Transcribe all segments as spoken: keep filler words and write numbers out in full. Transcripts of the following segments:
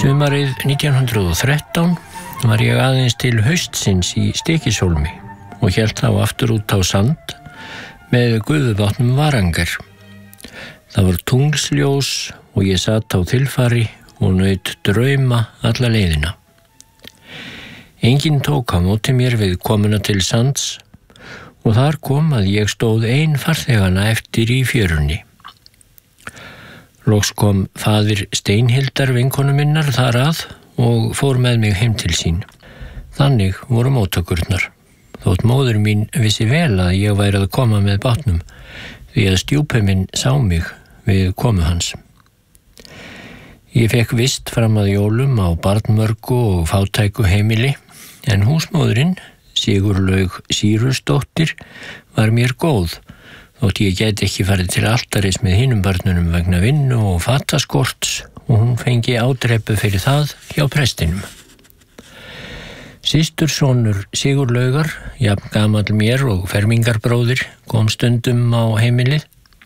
Sumarið nítján hundruð og þrettán var ég aðeins til haustsins í Stykkishólmi og hélt þá aftur út á sand með gufubátnum Varangar. Það var tunglsljós og ég sat á þilfari og naut drauma alla leiðina. Enginn tók á móti mér við komuna til sands og þar kom að ég stóð ein farþegana eftir í fjörunni. Loks kom faðir Steinhildar vinkonu minnar þar að og fór með mig heim til sín. Þannig voru móttökurnar, þótt móðir mín vissi vel að ég væri að koma með bátnum, því að stjúpi minn sá mig við komu hans. Ég fekk vist fram að jólum á barnmörgu og fátæku heimili, en húsmóðurinn, Sigurlaug Sýrusdóttir, var mér góð, þótt ég gæti ekki farið til altaris með hinum börnunum vegna vinnu og fataskorts og hún fengi ádreipu fyrir það hjá prestinum. Systursonur Sigurlaugar, jafn gamall mér og fermingarbróðir, kom stundum á heimilið.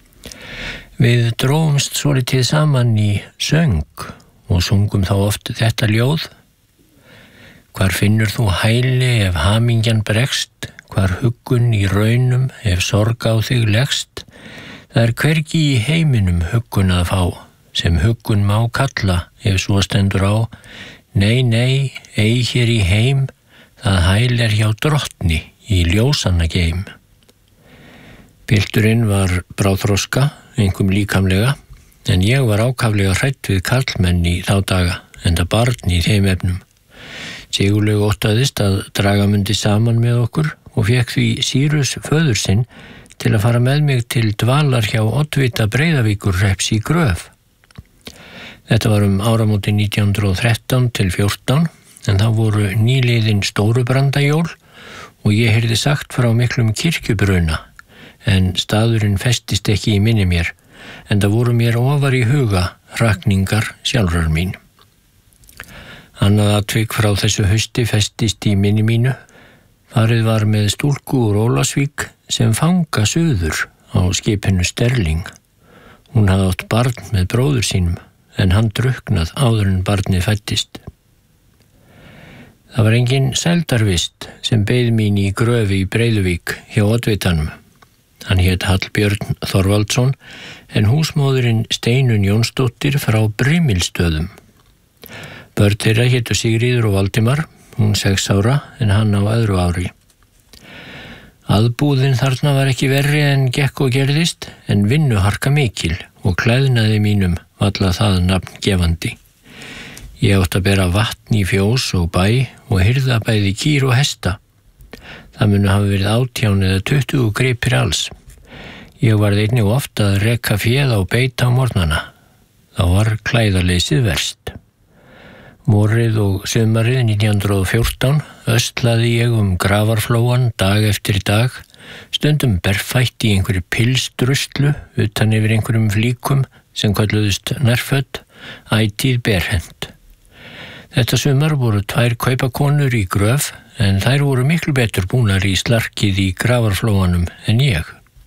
Við dróumst svolítið saman í söng og sungum þá oft þetta ljóð. Hvar finnur þú hæli ef hamingjan bregst, hvar huggun í raunum ef sorg á þig leggst. Það er hvergi í heiminum huggun að fá, sem huggun má kalla ef svo stendur á. Nei, nei, ei hér í heim, það hæl er hjá drottni í ljósanna geim. Pilturinn var bráðþroska, einkum líkamlega, en ég var ákaflega hrædd við karlmenn í þá daga, enda barn í þeim efnum. Sigurlaug óttaðist að draga mundi saman með okkur og fékk því Sýrus föður sinn til að fara með mig til dvalar hjá oddvita Breiðavíkurhrepps í Gröf. Þetta var um áramótin nítján hundruð og þrettán til fjórtán, en þá voru nýliðin Stórubrandajól og ég heyrði sagt frá miklum kirkjubruna, en staðurinn festist ekki í minni mér, en það voru mér ofar í huga hrakningar sjálfrar mín. Annað atvik frá þessu hausti festist í minni mínu. Farið var með stúlku úr Ólafsvík sem fanga suður á skipinu Sterling. Hún hafði átt barn með bróður sínum, en hann drukknað áður en barnið fæddist. Það var engin sældarvist sem beið mín í Gröfi í Breiðuvík hjá oddvitanum. Hann hét Hallbjörn Þorvaldsson, en húsmóðurinn Steinun Jónsdóttir frá Brimilstöðum. Börn þeirra hétu Sigríður og Valdimar, hún sex ára en hann á öðru ári. Aðbúðin þarna var ekki verri en gekk og gerðist, en vinnuharka mikil og klæðnaði mínum valla það nafn gefandi. Ég átt að bera vatn í fjós og bæ og hirða bæði kýr og hesta. Það munu hafa verið átján eða tuttugu gripir alls. Ég varð einnig oft að reka féð á beit á morgnana. Þá var klæðaleysið verst. Vorið og sumarið nítján hundruð og fjórtán östlaði ég um Grafarflóan dag eftir dag, stundum berfætt í einhverju pilsdruslu utan yfir einhverjum flíkum sem kölluðust nærföt, ætíð berhent. Þetta sumar voru tvær kaupakonur í Gröf, en þær voru miklu betur búnar í slarkið í Grafarflóanum en ég.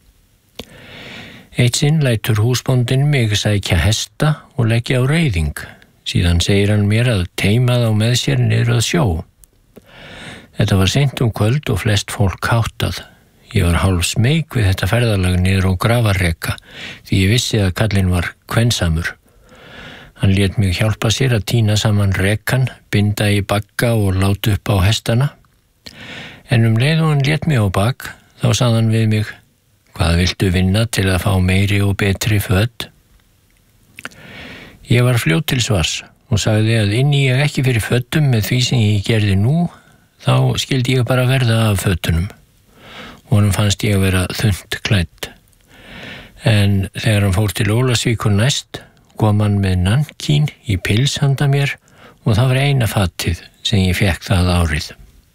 Eitt sinn lætur húsbóndinn mig sækja hesta og leggja á reiðing. Síðan segir hann mér að teima þá með sér niður að sjó. Þetta var seint um kvöld og flest fólk háttað. Ég var hálf smeyk við þetta ferðalag niður á Grafarreka, því ég vissi að kallinn var kvensamur. Hann lét mig hjálpa sér að tína saman rekan, binda í bagga og láta upp á hestana. En um leið og hann lét mig á bak, þá sagði hann við mig: Hvað viltu vinna til að fá meiri og betri föt? Ég var fljót til svars og sagði að inni ég ekki fyrir fötum með því sem ég gerði nú, þá skildi ég bara verða af fötunum. Honum fannst ég að vera þunnt klædd. En þegar hann fór til Ólafsvíkur næst, kom hann með nankín í pils handa mér og það var eina fatið sem ég fekk það árið.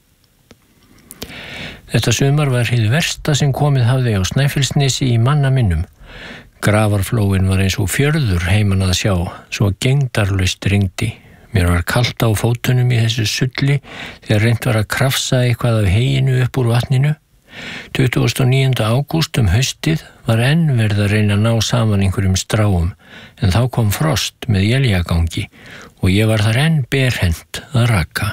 Þetta sumar var hið versta sem komið hafði á Snæfellsnesi í manna minnum. Grafarflóin var eins og fjörður heiman að sjá, svo gengdarlaust rigndi. Mér var kalt á fótunum í þessu sulli þegar reynt var að krafsa eitthvað af heyinu upp úr vatninu. tuttugasta og níunda ágúst um haustið var enn verið að reyna að ná saman einhverjum stráum en þá kom frost með éljagangi og ég var þar enn berhent að raka.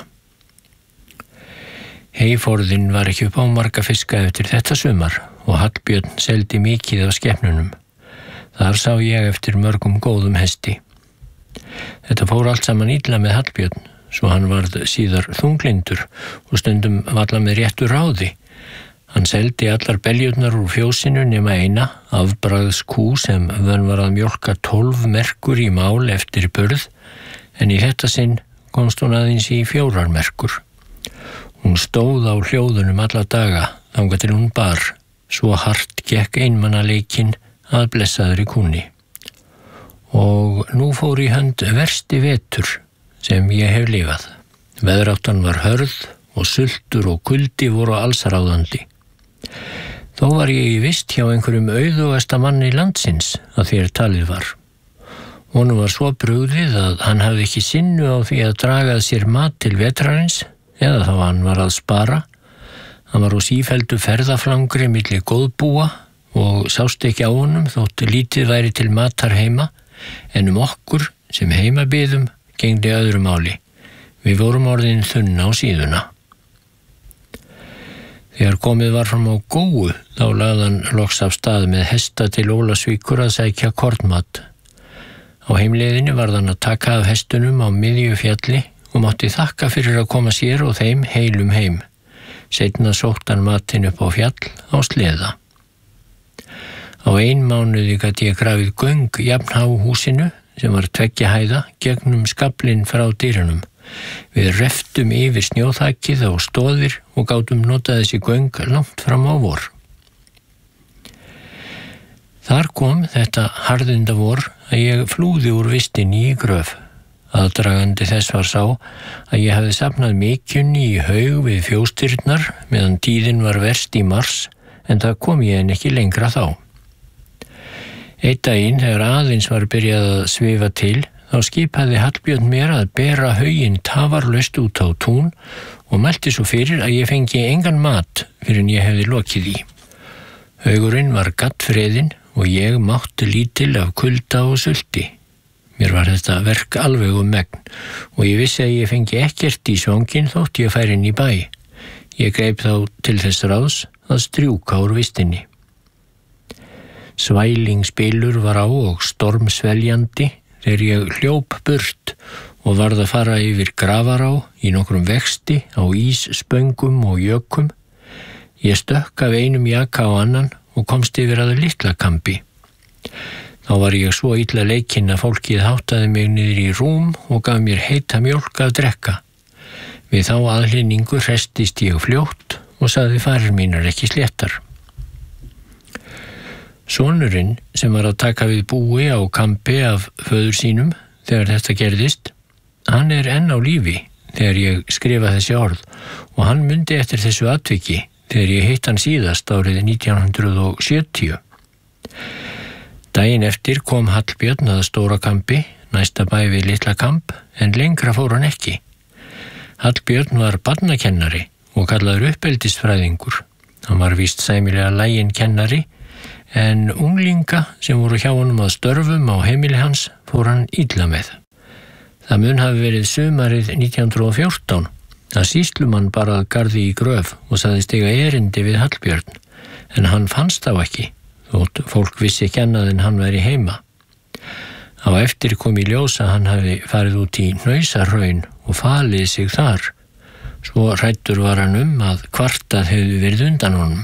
Heiforðin var ekki upp á marga fiska eftir þetta sumar og Hallbjörn seldi mikið af skepnunum. Þar sá ég eftir mörgum góðum hesti. Þetta fór allt saman illa með Hallbjörn, svo hann varð síðar þunglindur og stundum varla með réttu ráði. Hann seldi allar beljurnar úr fjósinu nema eina, afbragðs kú sem vön var að mjólka tólf merkur í mál eftir burð, en í þetta sinn komst hún aðeins í fjórar merkur. Hún stóð á hljóðunum alla daga, þangað til hún bar, svo hart gekk einmannaleikin að blessaðri kúnni. Og nú fór í hönd versti vetur sem ég hef lifað. Veðráttan var hörð og sultur og kuldi voru allsráðandi. Þó var ég í vist hjá einhverjum auðugasta manni landsins að þér talið var. Honum var svo brugðið að hann hafði ekki sinnu á því að draga sér mat til vetrarins, eða þá hann var að spara. Hann var á sífelldu ferðaflangri milli góðbúa og sást ekki á honum þótt lítið væri til matar heima, en um okkur sem heima biðum gegndi öðru máli. Við vorum orðin þunn á síðuna. Þegar komið var fram á Góu, þá lagði hann loks af stað með hesta til Ólafsvíkur að sækja kornmat. Á heimleiðinni varð hann að taka af hestunum á miðju fjalli og mátti þakka fyrir að koma sér og þeim heilum heim. Seinna sótt hann matinn upp á fjall á sleða. Á ein mánuði gat ég grafið göng jafnhá húsinu sem var tveggja hæða gegnum skaflinn frá dyrunum. Við reftum yfir snjóþakið á stóðir og gátum notað þessi göng langt fram á vor. Þar kom þetta harðinda vor að ég flúði úr vistinni í gröf. Aðdragandi þess var sá að ég hafði safnað mykjunni í haug við fjóstyrnar meðan tíðin var verst í mars, en það kom ég en ekki lengra þá. Einn daginn þegar aðeins var byrjað að svifa til, þá skipaði Hallbjörn mér að bera hauginn tafarlaust út á tún og mælti svo fyrir að ég fengi engan mat fyrir en ég hefði lokið í. Haugurinn var gaddfreðinn og ég mátti lítil af kulda og sulti. Mér var þetta verk alveg um megn og ég vissi að ég fengi ekkert í svanginn þótt ég færi inn í bæ. Ég greip þá til þess ráðs að strjúka úr vistinni. Svælingsbylur var á og stormsveljandi þegar ég hljóp burt og varð að fara yfir Grafará í nokkrum vexti á ísspöngum og jökum. Ég stökk af einum jaka á annan og komst yfir að Litlakambi. Þá var ég svo illa leikinn að fólkið háttaði mig niður í rúm og gaf mér heita mjólk að drekka. Við þá aðhlynningu hrestist ég fljótt og sagði farir mínar ekki sléttar. Sonurinn sem var að taka við búi á Kambi af föður sínum þegar þetta gerðist, hann er enn á lífi þegar ég skrifa þessi orð og hann mundi eftir þessu atviki þegar ég hitt hann síðast árið nítján hundruð sjötíu. Daginn eftir kom Hallbjörn að Stóra Kambi, næsta bæ við Litla Kamb, en lengra fór hann ekki. Hallbjörn var barnakennari og kallaður uppeldisfræðingur. Hann var víst sæmilega laginn kennari, en unglinga sem voru hjá honum að störfum á heimili hans fór hann illa með. Það mun hafi verið sumarið nítján hundruð og fjórtán að sýslumann bara að garði í gröf og sagðist eiga erindi við Hallbjörn, en hann fannst þá ekki. Þótt fólk vissi ekki annað en hann væri heima. Á eftir kom í ljós að hann hafi farið út í Hnausahraun og falið sig þar. Svo hræddur var hann um að kvartað hefði verið undan honum.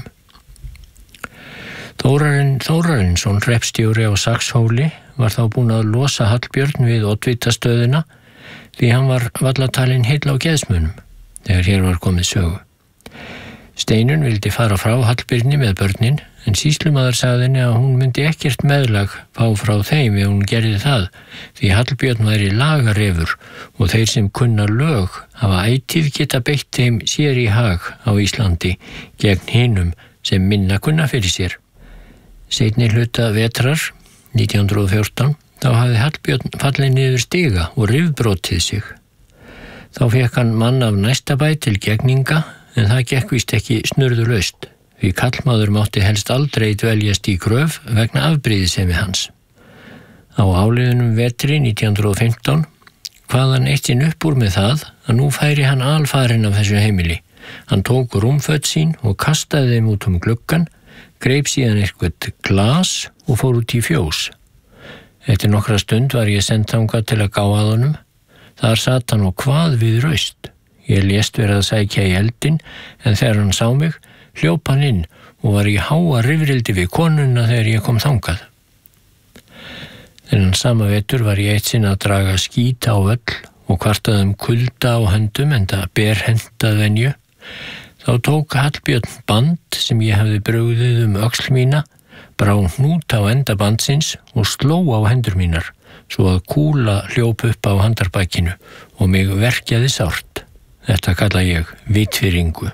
Þórarinn Þórarinsson, hreppstjóri á Saxhóli, var þá búinn að losa Hallbjörn við oddvitastöðuna því hann var varla talinn heill á geðsmunum þegar hér var komið sögu. Steinunn vildi fara frá Hallbirni með börnin, en sýslumaður sagði henni að hún myndi ekkert meðlag fá frá þeim ef hún gerði það, því Hallbjörn væri lagarefur og þeir sem kunna lög hafa ætíð geta beitt þeim sér í hag á Íslandi gegn hinum sem minna kunna fyrir sér. Seinni hluta vetrar, nítján hundruð og fjórtán, þá hafði Hallbjörn fallið niður stiga og rifbrotið sig. Þá fékk hann mann af næsta bæ til gegninga, en það gekk víst ekki snurðulaust, því kallmaður mátti helst aldrei dveljast í gröf vegna afbrýðisemi hans. Á áliðinum vetri nítján hundruð og fimmtán kvað hann eitt sinn upp úr með það að nú færi hann alfarinn af þessu heimili. Hann tók rúmföt sín og kastaði þeim út um gluggan, greip síðan eitthvað glas og fór út í fjós. Eftir nokkra stund var ég send þangað til að gá að honum. Þar sat hann og kvað við raust. Ég lést verið að sækja í eldinn, en þegar hann sá mig, hljóp hann inn og var í háa rifrildi við konuna þegar ég kom þangað. Þennan sama vetur var ég eitt sinn að draga skít á öll og kvartað um kulda á höndum enda berhendað venju. Þá tók Hallbjörn band sem ég hafði brugðið um öxl mína, brá hnút á enda bandsins og sló á hendur mínar, svo að kúla hljóp upp á handarbakinu og mig verkjaði sárt. Þetta kalla ég vitfirringu.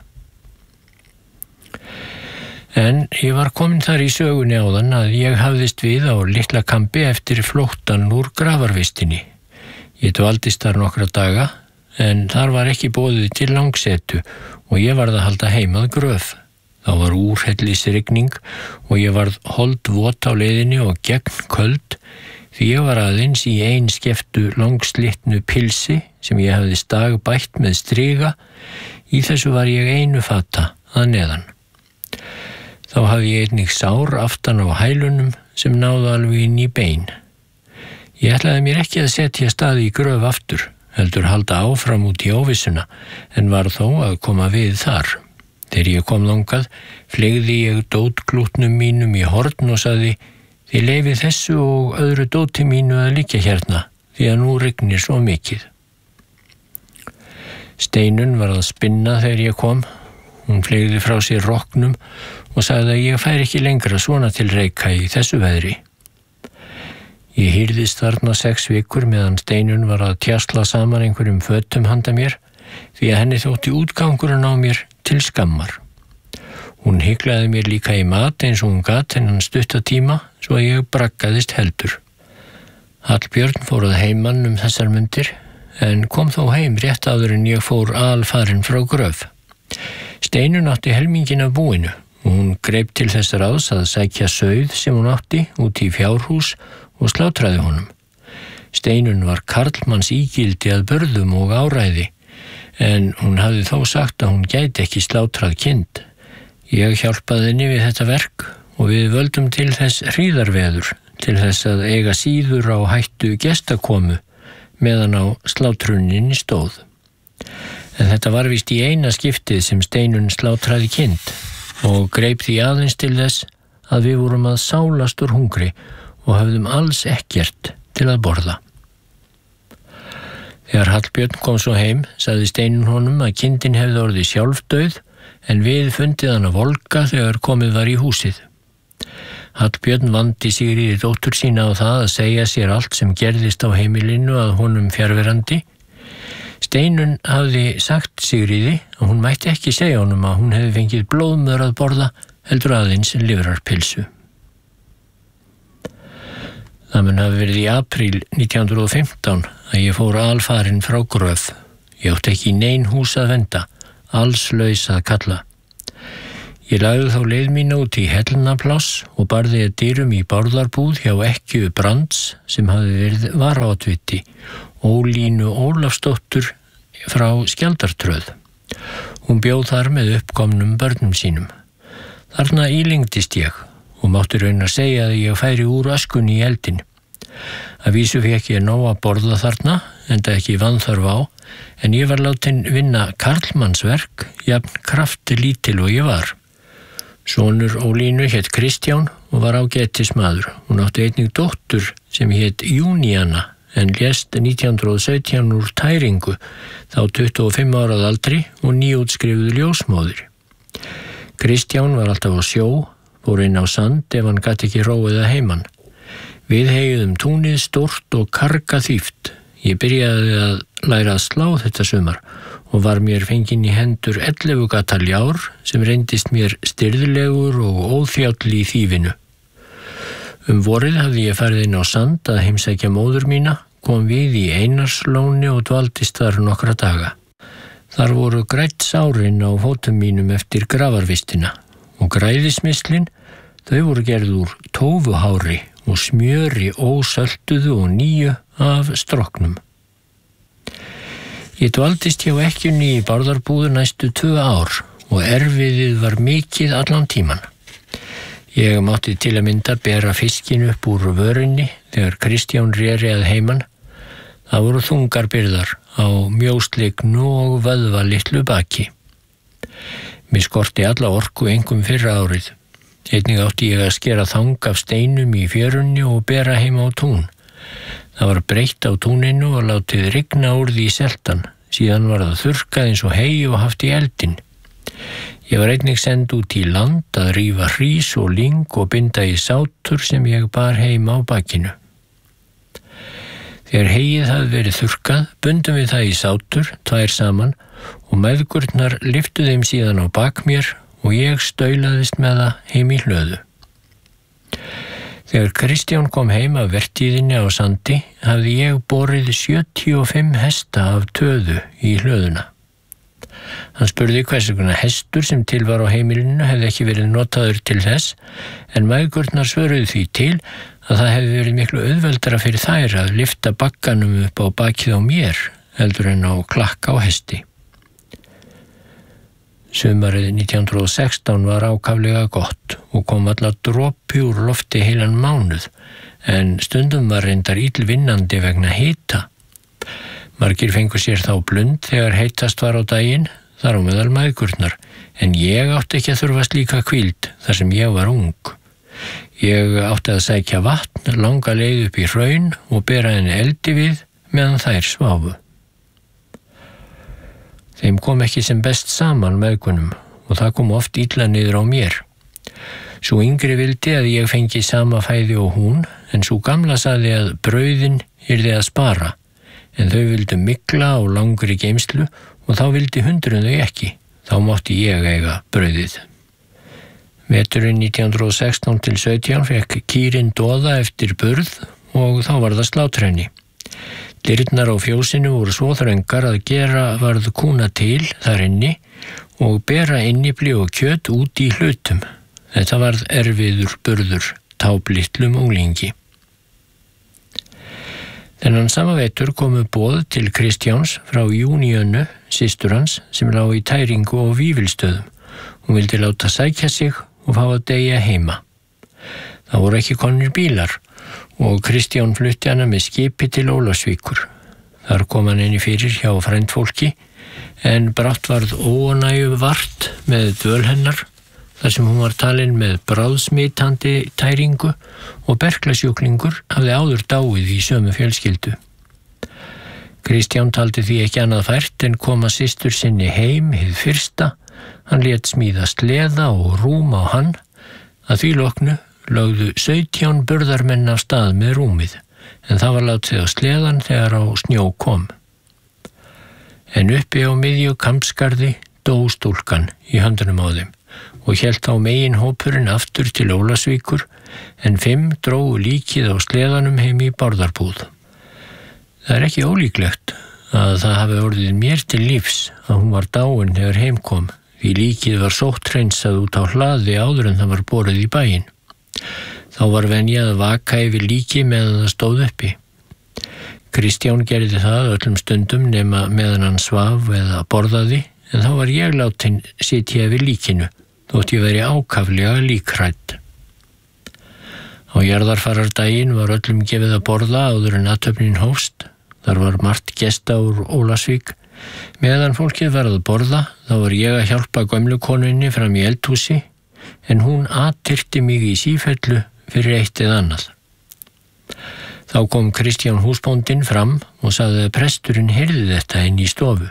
En ég var komin þar í sögunni áðan að ég hafðist við á litla kampi eftir flóttan úr grafarvistinni. Ég dvaldist þar nokkra daga, en þar var ekki boðið til langsetu og ég varð að halda heim að gröf. Þá var úrhellisrigning og ég varð holdvot á leiðinni og gegn köld, því ég var aðeins í ein skeftu langslitnu pilsi sem ég hafði stagbætt með striga. Í þessu var ég einu fata að neðan. Þá hafði ég einnig sár aftan á hælunum sem náðu alveg inn í bein. Ég ætlaði mér ekki að setja staði í gröf aftur, heldur halda áfram út í óvissuna, en var þó að koma við þar. Þegar ég kom þangað, fleygði ég dótklútnum mínum í horn og sagði: þið leyfið þessu og öðru dóti mínu að liggja hérna, því að nú rignir svo mikið. Steinun var að spinna þegar ég kom. Hún fleygði frá sér rokknum og sagði að ég færi ekki lengra svona til Reykja í þessu veðri. Ég hýrðist þarna sex vikur meðan Steinun var að tjasla saman einhverjum fötum handa mér, því að henni þótti útgangurinn á mér til skammar. Hún hyklaði mér líka í mat eins og hún gat þennan stutta tíma, svo að ég braggaðist heldur. Hallbjörn fór að heiman um þessar mundir, en kom þó heim rétt áður en ég fór alfarinn frá gröf. Steinun átti helmingin af búinu og hún greip til þess ráðs að sækja sauð sem hún átti út í fjárhús og slátraði honum. Steinun var karlmanns ígildi að börðum og áræði, en hún hafði þó sagt að hún gæti ekki slátrað kind. Ég hjálpaði henni við þetta verk og við völdum til þess hríðarveður, til þess að eiga síður á hættu gestakomu meðan á slátruninni stóð. En þetta var víst í eina skiptið sem Steinun slátraði kind og greip því aðeins til þess að við vorum að sálast úr hungri og höfðum alls ekkert til að borða. Þegar Hallbjörn kom svo heim, sagði Steinun honum að kindin hefði orðið sjálfdauð, en við fundið hann að volga þegar komið var í húsið. Hallbjörn vandi Sigríði dóttur sína á það að segja sér allt sem gerðist á heimilinu að honum fjarverandi. Steinun hafði sagt Sigríði að hún mætti ekki segja honum að hún hefði fengið blóðmör að borða, heldur aðeins livrarpilsu. Það mun hafi verið í apríl nítján hundruð og fimmtán að ég fór alfarinn frá gröf. Ég átti ekki í nein hús að venda, alls laus að kalla. Ég lagði þá leið mína út í hellnapláss og barði að dyrum í Bárðarbúð hjá Ekkju Brands sem hafði verið varaoddviti, Ólínu Ólafsdóttur frá Skjaldartröð. Hún bjóð þar með uppkomnum börnum sínum. Þarna ílengdist ég og mátti raun að segja að ég færi úr öskunni í eldin. Að vísu fékk ég nóg að borða þarna, enda ekki vanþörf á, en ég var látin vinna karlmannsverk, jafn kraftlítil og ég var. Sonur Ólínu hét Kristján og var ágætis maður. Hún átti einnig dóttur sem hét Júníana, en lést nítján hundruð og sautján úr tæringu, þá tuttugu og fimm ára að aldri og nýútskrifuð ljósmóðir. Kristján var alltaf á sjó, fór inn á sand ef hann gat ekki róið að heiman. Við heyjuðum túnið stórt og karga þýft. Ég byrjaði að læra að slá þetta sumar og var mér fenginn í hendur ellefu gata ljár sem reyndist mér stirðlegur og óþjáll í þýfinu. Um vorið hafði ég farið inn á sand að heimsækja móður mína, kom við í Einarslóni og dvaldist þar nokkra daga. Þar voru grætt sárin á fótum mínum eftir grafarvistina og græðismislin, Þau voru gerð úr tófuhári og smjöri ósöltuðu og nýju af stróknum. Ég dvaldist hjá ekkjunni í Bárðarbúðu næstu tvö ár og erfiðið var mikið allan tíman. Ég mátti til að mynda bera fiskinn upp úr vörunni þegar Kristján reri að heiman. Það voru þungar byrðar á mjóslegnu og vöðva litlu baki. Mér skorti alla orku einkum fyrra árið. Einnig átti ég að skera þang af steinum í fjörunni og bera heim á tún. Það var breitt á túninu og látið rigna úr því seltan. Síðan var það þurrkað eins og hey og haft í eldin. Ég var einnig send út í land að rífa hrís og lyng og binda í sátur sem ég bar heim á bakinu. Þegar heyið hafði verið þurrkað, bundum við það í sátur, tvær saman, og mæðgurnar lyftu þeim síðan á bak mér og ég staulaðist með það heim í hlöðu. Þegar Kristján kom heim af vertíðinni á Sandi, hafði ég borið sjötíu og fimm hesta af töðu í hlöðuna. Hann spurði hvers vegna hestur sem til var á heimilinu hefði ekki verið notaður til þess, en mæðgurnar svöruðu því til að það hefði verið miklu auðveldara fyrir þær að lyfta bakkanum upp á bakið á mér heldur en á klakka á hesti. Sumarið nítján hundruð og sextán var ákaflega gott og kom alla dropi úr lofti heilan mánuð, en stundum var reyndar illvinnandi vegna hita. Margir fengu sér þá blund þegar heitast var á daginn, þar á meðal mæðgurnar, en ég átti ekki að þurfa slíka hvíld þar sem ég var ung. Ég átti að sækja vatn, langa leið upp í hraun og bera henni eldi við meðan þær sváfu. Þeim kom ekki sem best saman mæðgunum og það kom oft illa niður á mér. Sú yngri vildi að ég fengi sama fæði og hún, en sú gamla sagði að brauðin yrði að spara, en þau vildu mikla á langri geymslu og þá vildi hundurinn þau ekki. Þá mátti ég eiga brauðið. Veturinn nítján hundruð og sextán til sautján fekk kýrin doða eftir burð og þá var það slátrenni. Dyrnar á fjósinu voru svo þröngar að gera varð kúna til þar inni og bera innifli og kjöt út í hlutum. Þetta varð erfiður burður táblitlum unglingi. Þennan sama vetur komu boð til Kristjáns frá Júníönu, systur hans, sem lá í tæringu og vífilstöðum. Hún vildi láta sækja sig og fá að deyja heima. Það voru ekki komnir bílar og Kristján flutti hana með skipi til Ólafsvíkur. Þar kom hann inni fyrir hjá frændfólki, en brátt varð óánægju vart með dvöl hennar, þar sem hún var talin með bráðsmitandi tæringu og berklasjúklingur hafði áður dáið í sömu fjölskyldu. Kristján taldi því ekki annað fært en koma systur sinni heim hið fyrsta. Hann lét smíða sleða og rúm á hann. Að því loknu lögðu sautján burðarmenn af stað með rúmið, en það var látið á sleðan þegar á snjó kom. En uppi á miðju kampskarði dó stúlkan í höndunum á þeim og hélt þá megin hópurinn aftur til Ólafsvíkur, en fimm drógu líkið á sleðanum heim í Bárðarbúð. Það er ekki ólíklegt að það hafi orðið mér til lífs að hún var dáin þegar heim kom, því líkið var sótt hreinsað út á hlaði áður en það var borið í bæinn. Þá var venja að vaka yfir líki meðan það stóð uppi. Kristján gerði það öllum stundum nema meðan hann svaf eða borðaði, en þá var ég látin sitja yfir líkinu, þótt ég veri ákaflega líkhrædd. Á jarðarfarardaginn var öllum gefið að borða áður en athöfnin hófst. Þar var margt gesta úr Ólafsvík. Meðan fólkið var að borða, þá var ég að hjálpa gömlu konunni fram í eldhúsi, en hún atyrti mig í sífellu fyrir eitt eða annað. Þá kom Kristján húsbóndinn fram og sagði að presturinn heyrði þetta inn í stofu.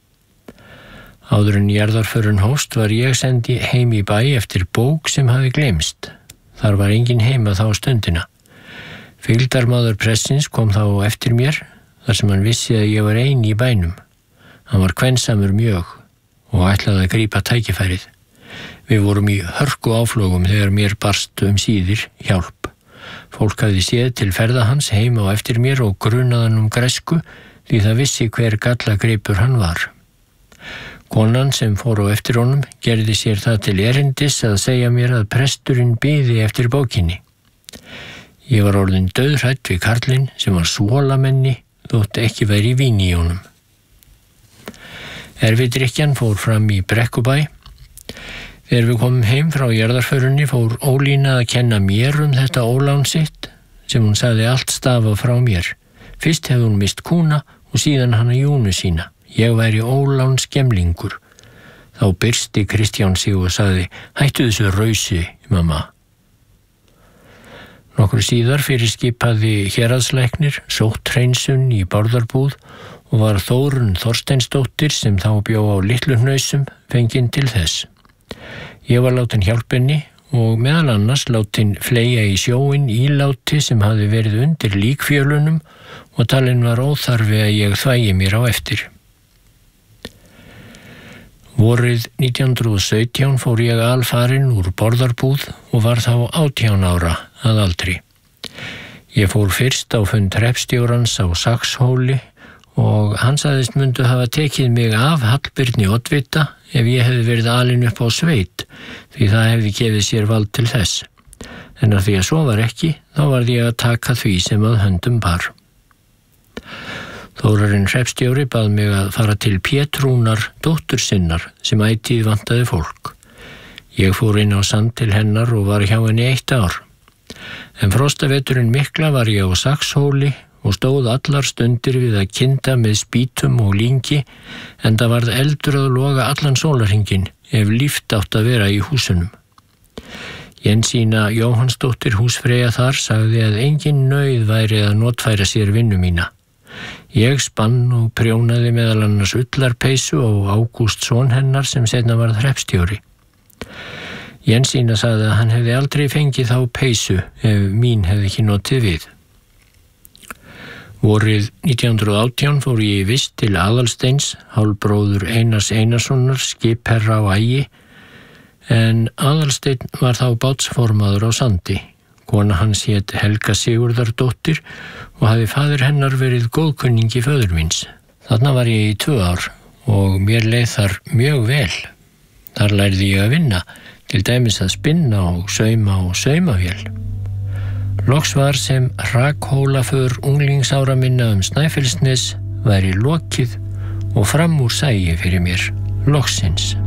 Áður en jarðarförun hófst var ég sendi heim í bæ eftir bók sem hafi gleymst. Þar var engin heima þá stundina. Fylgdarmaður prestsins kom þá eftir mér, þar sem hann vissi að ég var ein í bænum. Hann var kvensamur mjög og ætlaði að grípa tækifærið. Við vorum í hörku áflogum þegar mér barst um síðir hjálp. Fólk hafði séð til ferða hans heima á eftir mér og grunaðan um græsku, því það vissi hver gallagripur hann var. Konan sem fór á eftir honum gerði sér það til erindis að segja mér að presturinn biði eftir bókinni. Ég var orðin dauðhrædd við karlinn sem var svolamenni þótt ekki væri vín í honum. Erfidrykkjan fór fram í Brekkubæ. Þegar við komum heim frá jarðarförunni fór Ólína að kenna mér um þetta ólán sitt sem hún sagði allt stafa frá mér. Fyrst hefði hún mist kúna og síðan hana Júnu sína. Ég væri ólán skemlingur. Þá byrsti Kristján sig og sagði, hættu þessu rausi, mamma. Nokkur síðar fyrirskipaði héraðslæknir sótthreinsun í Bárðarbúð og var Þórunn Þorsteinsdóttir sem þá bjó á Litluhnausum fengin til þess. Ég var látin hjálpa henni og meðal annars látin fleygja í sjóinn íláti sem hafði verið undir líkfjölunum og talinn var óþarfi að ég þvægi mér á eftir. Vorið nítján hundruð og sautján fór ég alfarinn úr Bárðarbúð og var þá átján ára að aldri. Ég fór fyrst á fund hreppstjórans á Saxhóli og hann sagðist mundu hafa tekið mig af Hallbirni oddvita ef ég hefði verið alinn upp á sveit, því það hefði gefið sér vald til þess. En af því að svo var ekki, þá varð ég að taka því sem að höndum bar. Þórarinn hreppstjóri bað mig að fara til Pétrúnar, dóttur sinnar, sem ætíð vantaði fólk. Ég fór inn á Sand til hennar og var hjá henni eitt ár. En frostaveturinn mikla var ég á Saxhóli og stóð allar stundir við að kynda með spýtum og língi, enda varð eldur að loga allan sólarhringinn ef líft átt að vera í húsunum. Jensína Jóhannsdóttir húsfreyja þar sagði að engin nauð væri að notfæra sér vinnu mína. Ég spann og prjónaði meðal annars ullarpeysu og Ágúst son hennar sem seinna varð hreppstjóri. Jensína sagði að hann hefði aldrei fengið þá peysu ef mín hefði ekki notið við. Vorið nítján hundruð og átján fór ég í vist til Aðalsteins, hálfbróður Einars Einarssonar, skipherra á Ægi, en Aðalsteinn var þá bátsformaður á Sandi. Kona hans hét Helga Sigurðardóttir og hafði faðir hennar verið góðkunningi föður míns. Þarna var ég í tvö ár og mér leið þar mjög vel. Þar lærði ég að vinna, til dæmis að spinna og sauma og saumavél. Loks var sem hrakhólaför unglingsára minna um Snæfellsnes væri lokið og fram úr sæi fyrir mér, loksins.